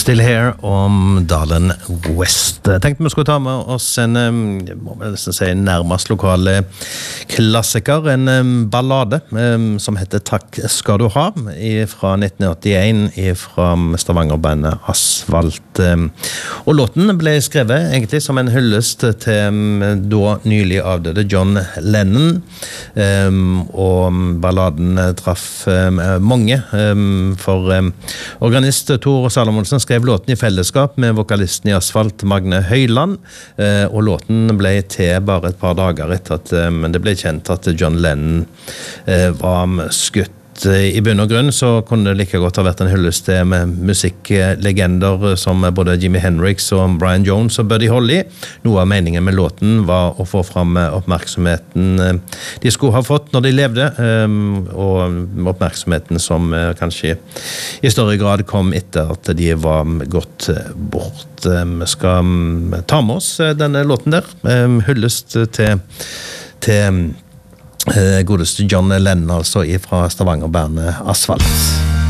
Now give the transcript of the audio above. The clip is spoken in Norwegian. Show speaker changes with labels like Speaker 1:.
Speaker 1: Still Here om Dalen West. Jeg tenkte vi skulle ta med oss en, må jeg nesten si, nærmest lokale klassiker, en ballade som heter Takk skal du ha, fra 1981, fra Stavanger-bandet Asfalt. Og låten ble skrevet egentlig som en hyllest til da nylig avdøde John Lennon, og balladen traff mange, for organist Tor Salomonsen skrev låten i fellesskap med vokalisten i Asfalt, Magne Høyland, og låten ble til bare et par dager etter at det ble kjent at John Lennon var skutt. I bunn og grunn så kunne det like godt ha vært en hyllest til med musikklegender som både Jimi Hendrix og Brian Jones og Buddy Holly. Noe av meningen med låten var å få fram oppmerksomheten de skulle ha fått når de levde, og oppmerksomheten som kanskje i større grad kom etter at de var gått bort. Vi skal ta med oss denne låten der, hyllest til godeste John Lennon, altså fra Stavanger-bandet Asfalt.